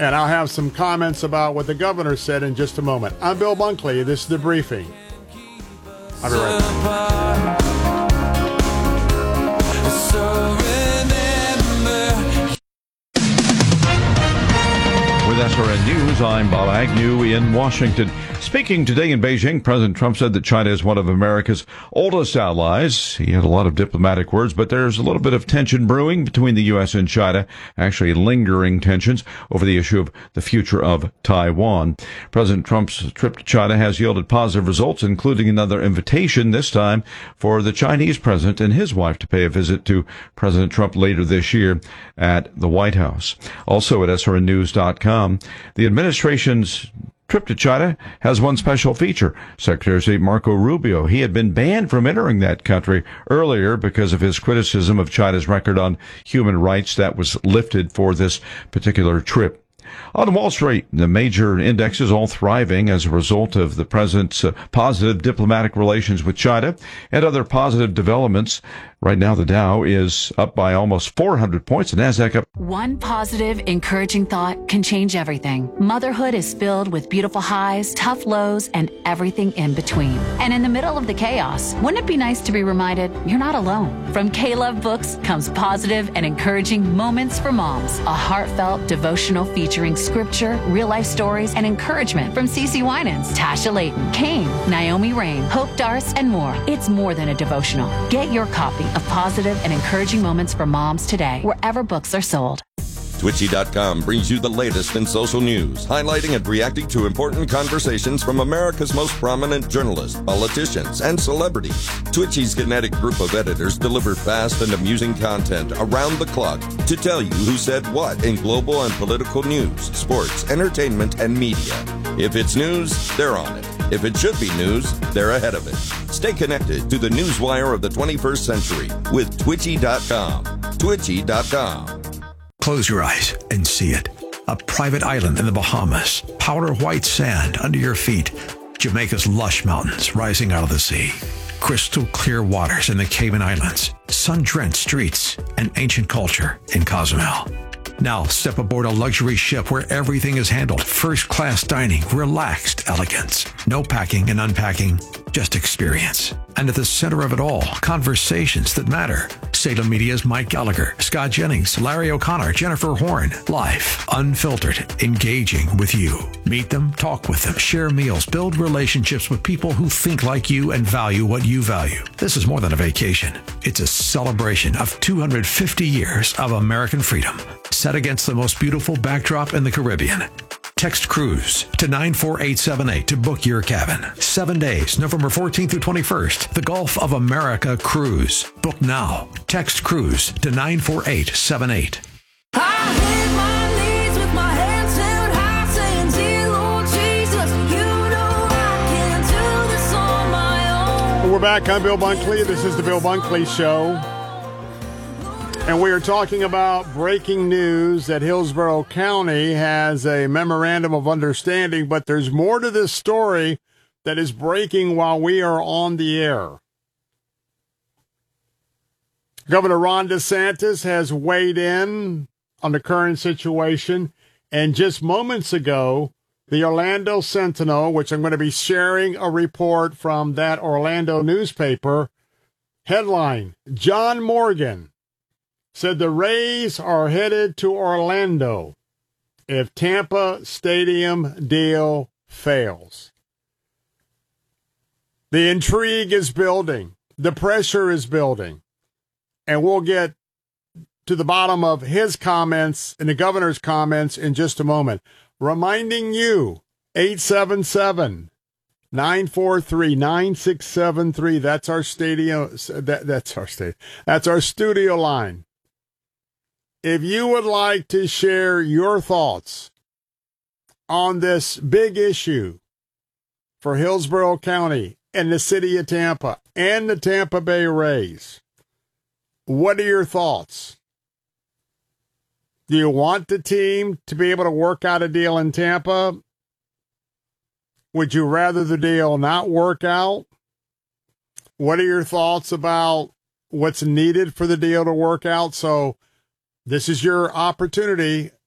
And I'll have some comments about what the governor said in just a moment. I'm Bill Bunkley. This is The Briefing. I'll be right back. With SRN News, I'm Bob Agnew in Washington. Speaking today in Beijing, President Trump said that China is one of America's oldest allies. He had a lot of diplomatic words, but there's a little bit of tension brewing between the U.S. and China, actually lingering tensions over the issue of the future of Taiwan. President Trump's trip to China has yielded positive results, including another invitation, this time for the Chinese president and his wife to pay a visit to President Trump later this year at the White House. Also at srnnews.com, the administration's trip to China has one special feature. Secretary of State Marco Rubio, he had been banned from entering that country earlier because of his criticism of China's record on human rights. That was lifted for this particular trip. On Wall Street, the major indexes all thriving as a result of the president's positive diplomatic relations with China and other positive developments. Right now, the Dow is up by almost 400 points, the Nasdaq up. One positive, encouraging thought can change everything. Motherhood is filled with beautiful highs, tough lows, and everything in between. And in the middle of the chaos, wouldn't it be nice to be reminded you're not alone? From K-Love Books comes positive and encouraging moments for moms. A heartfelt devotional featuring scripture, real-life stories, and encouragement from CeCe Winans, Tasha Layton, Kane, Naomi Rain, Hope Darce, and more. It's more than a devotional. Get your copy of positive and encouraging moments for moms today, wherever books are sold. Twitchy.com brings you the latest in social news, highlighting and reacting to important conversations from America's most prominent journalists, politicians, and celebrities. Twitchy's kinetic group of editors deliver fast and amusing content around the clock to tell you who said what in global and political news, sports, entertainment, and media. If it's news, they're on it. If it should be news, they're ahead of it. Stay connected to the newswire of the 21st century with Twitchy.com. Twitchy.com. Close your eyes and see it. A private island in the Bahamas. Powder white sand under your feet. Jamaica's lush mountains rising out of the sea. Crystal clear waters in the Cayman Islands. Sun-drenched streets and ancient culture in Cozumel. Now step aboard a luxury ship where everything is handled. First-class dining, relaxed elegance. No packing and unpacking, just experience. And at the center of it all, conversations that matter. Salem Media's Mike Gallagher, Scott Jennings, Larry O'Connor, Jennifer Horn. Live, unfiltered, engaging with you. Meet them, talk with them, share meals, build relationships with people who think like you and value what you value. This is more than a vacation. It's a celebration of 250 years of American freedom, set against the most beautiful backdrop in the Caribbean. Text cruise to 94878 to book your cabin. 7 days, November 14th through 21st. The Gulf of America Cruise. Book now. Text cruise to 94878. We're back. I'm Bill Bunkley. This is the Bill Bunkley Show. And we are talking about breaking news that Hillsborough County has a memorandum of understanding, but there's more to this story that is breaking while we are on the air. Governor Ron DeSantis has weighed in on the current situation, and just moments ago, the Orlando Sentinel, which I'm going to be sharing a report from that Orlando newspaper, headline, John Morgan said the Rays are headed to Orlando if Tampa Stadium deal fails. The intrigue is building. The pressure is building. And we'll get to the bottom of his comments and the governor's comments in just a moment. Reminding you, 877-943-9673. That's our That's our studio line. If you would like to share your thoughts on this big issue for Hillsborough County and the city of Tampa and the Tampa Bay Rays, what are your thoughts? Do you want the team to be able to work out a deal in Tampa? Would you rather the deal not work out? What are your thoughts about what's needed for the deal to work out? So this is your opportunity.